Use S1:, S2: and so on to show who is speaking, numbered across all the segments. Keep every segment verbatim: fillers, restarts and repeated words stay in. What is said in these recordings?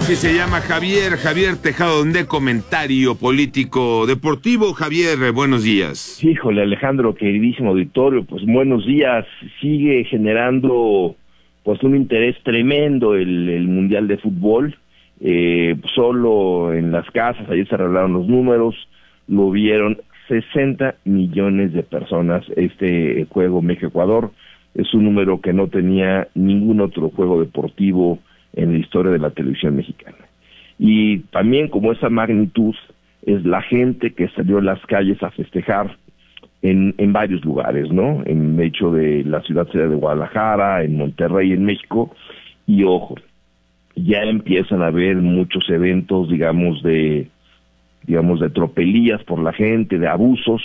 S1: Así se llama Javier, Javier Tejado, de Comentario Político Deportivo. Javier, buenos días.
S2: Híjole, Alejandro, queridísimo auditorio, pues buenos días. Sigue generando pues un interés tremendo el, el Mundial de Fútbol. Eh, solo en las casas, ayer se revelaron los números, lo vieron sesenta millones de personas este juego México-Ecuador. Es un número que no tenía ningún otro juego deportivo en la historia de la televisión mexicana. Y también, como esa magnitud, es la gente que salió a las calles a festejar en, en varios lugares, ¿no? En el hecho de la ciudad de Guadalajara, en Monterrey, en México, y ojo, ya empiezan a haber muchos eventos, digamos, de digamos de tropelías por la gente, de abusos,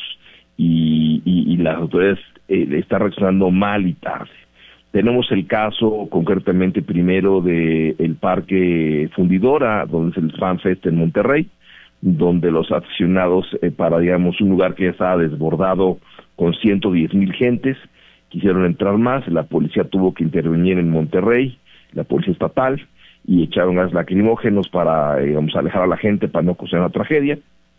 S2: y, y, y las autoridades eh, están reaccionando mal y tarde. Tenemos el caso concretamente primero de el Parque Fundidora, donde es el Fan Fest en Monterrey, donde los aficionados eh, para, digamos, un lugar que ya estaba desbordado con ciento diez mil gentes, quisieron entrar más, la policía tuvo que intervenir en Monterrey, la policía estatal, y echaron gas lacrimógenos para, digamos, alejar a la gente para no causar una tragedia.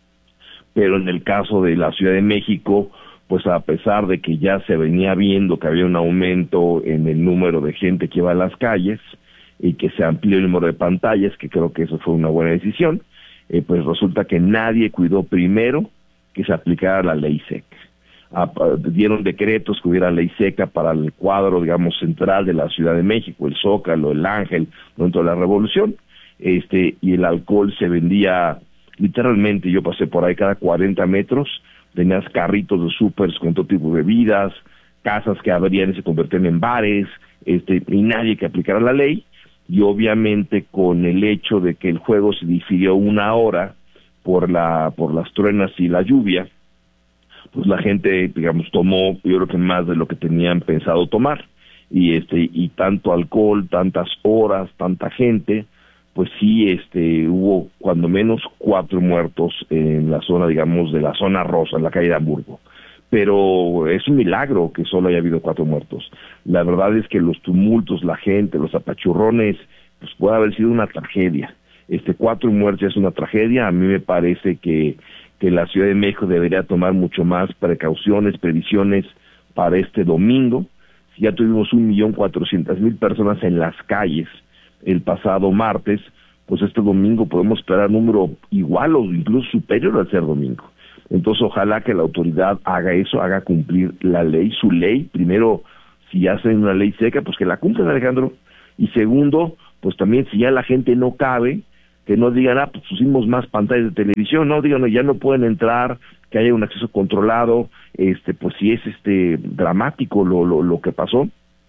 S2: Pero en el caso de la Ciudad de México, pues a pesar de que ya se venía viendo que había un aumento en el número de gente que iba a las calles y que se amplió el número de pantallas, que creo que eso fue una buena decisión, eh, pues resulta que nadie cuidó primero que se aplicara la ley seca. Ah, dieron decretos que hubiera ley seca para el cuadro, digamos, central de la Ciudad de México, el Zócalo, el Ángel, dentro de la Revolución, este, y el alcohol se vendía literalmente, yo pasé por ahí cada cuarenta metros, tenías carritos de súpers con todo tipo de bebidas, casas que abrían y se convertían en bares, este, y nadie que aplicara la ley, y obviamente con el hecho de que el juego se difirió una hora por la, por las truenas y la lluvia, pues la gente, digamos, tomó, yo creo que más de lo que tenían pensado tomar, y este, y tanto alcohol, tantas horas, tanta gente, pues sí, este, hubo cuando menos cuatro muertos en la zona, digamos, de la zona rosa, en la calle de Hamburgo. Pero es un milagro que solo haya habido cuatro muertos. La verdad es que los tumultos, la gente, los apachurrones, pues puede haber sido una tragedia. Este, cuatro muertes es una tragedia. A mí me parece que, que la Ciudad de México debería tomar mucho más precauciones, previsiones para este domingo. Si ya tuvimos un millón cuatrocientas mil personas en las calles el pasado martes, pues este domingo podemos esperar un número igual o incluso superior al ser domingo. Entonces ojalá que la autoridad haga eso, haga cumplir la ley, su ley. Primero, si ya hacen una ley seca, pues que la cumplan, Alejandro. Y segundo, pues también si ya la gente no cabe, que no digan, ah, pues pusimos más pantallas de televisión, no, digan, no, ya no pueden entrar, que haya un acceso controlado, este, pues si es este dramático lo, lo, lo que pasó.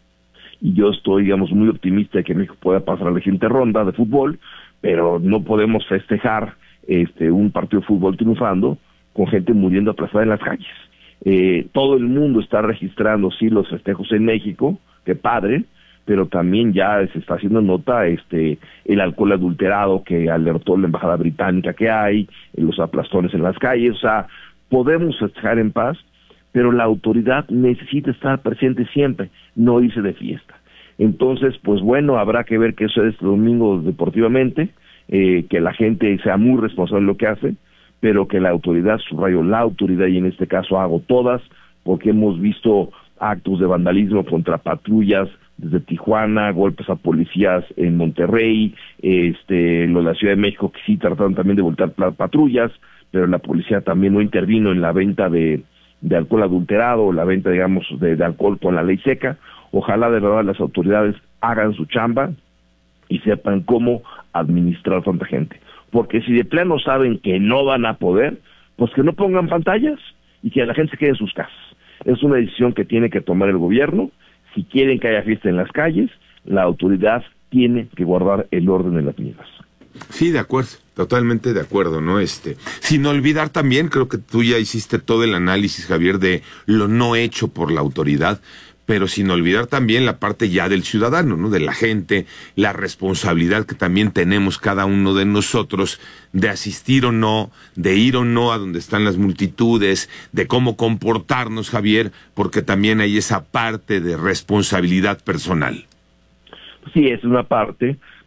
S2: Y yo estoy, digamos, muy optimista de que México pueda pasar a la siguiente ronda de fútbol, pero no podemos festejar este un partido de fútbol triunfando con gente muriendo aplastada en las calles. Eh, todo el mundo está registrando, sí, los festejos en México, qué padre, pero también ya se está haciendo nota este el alcohol adulterado que alertó la embajada británica que hay, los aplastones en las calles. O sea, podemos festejar en paz, pero la autoridad necesita estar presente siempre, no irse de fiesta. Entonces, pues bueno, habrá que ver qué sucede este domingo deportivamente, eh, que la gente sea muy responsable de lo que hace, pero que la autoridad, subrayo la autoridad, y en este caso hago todas, porque hemos visto actos de vandalismo contra patrullas desde Tijuana, golpes a policías en Monterrey, este, lo de la Ciudad de México, que sí trataron también de voltear patrullas, pero la policía también no intervino en la venta de de alcohol adulterado, la venta, digamos, de, de alcohol con la ley seca. Ojalá de verdad las autoridades hagan su chamba y sepan cómo administrar tanta gente. Porque si de plano saben que no van a poder, pues que no pongan pantallas y que la gente se quede en sus casas. Es una decisión que tiene que tomar el gobierno. Si quieren que haya fiesta en las calles, la autoridad tiene que guardar el orden en las mismas.
S1: Sí, de acuerdo, totalmente de acuerdo, ¿no? Este, sin olvidar también, creo que tú ya hiciste todo el análisis, Javier, de lo no hecho por la autoridad, pero sin olvidar también la parte ya del ciudadano, ¿no? De la gente, la responsabilidad que también tenemos cada uno de nosotros de asistir o no, de ir o no a donde están las multitudes, de cómo comportarnos, Javier, porque también hay esa parte de responsabilidad personal.
S2: Sí, es una parte,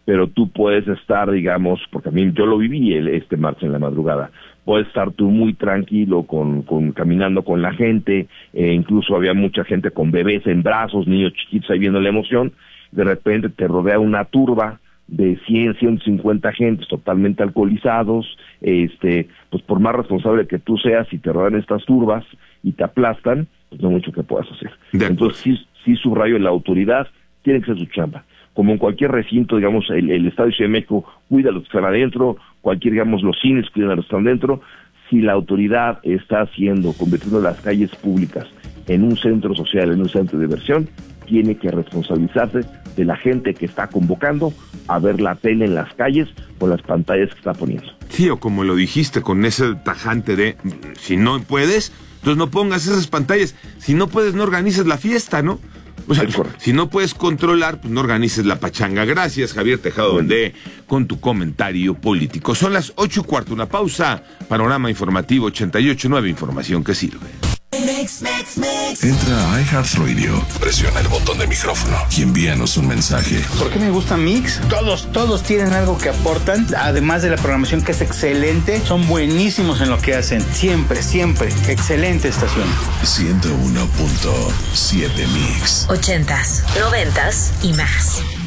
S2: pero tú puedes estar, digamos, porque a mí yo lo viví el, este martes en la madrugada, puedes estar tú muy tranquilo con, con caminando con la gente, eh, incluso había mucha gente con bebés en brazos, niños chiquitos ahí viendo la emoción, de repente te rodea una turba de cien, ciento cincuenta agentes totalmente alcoholizados, este, pues por más responsable que tú seas, si te rodean estas turbas y te aplastan, pues no hay mucho que puedas hacer. Entonces sí, sí subrayo, la autoridad tiene que ser su chamba. Como en cualquier recinto, digamos, el, el Estadio Ciudad de México cuida a los que están adentro, cualquier, digamos, los cines cuidan a los que están dentro. Si la autoridad está haciendo, convirtiendo las calles públicas en un centro social, en un centro de diversión, tiene que responsabilizarse de la gente que está convocando a ver la tele en las calles con las pantallas que está poniendo.
S1: Sí, o como lo dijiste, con ese tajante de, si no puedes, entonces no pongas esas pantallas. Si no puedes, no organices la fiesta, ¿no? O sea, si no puedes controlar, pues no organices la pachanga. Gracias, Javier Tejado Vendée, con tu comentario político. Son las ocho y cuarto, una pausa. Panorama Informativo ochenta y ocho punto nueve, información que sirve.
S3: Mix, mix, mix. Entra a iHeartRadio, presiona el botón de micrófono y envíanos un mensaje.
S4: ¿Por qué me gusta Mix? Todos, todos tienen algo que aportan, además de la programación que es excelente, son buenísimos en lo que hacen. Siempre, siempre. Excelente estación.
S3: ciento uno punto siete Mix.
S5: Ochentas, noventas y más.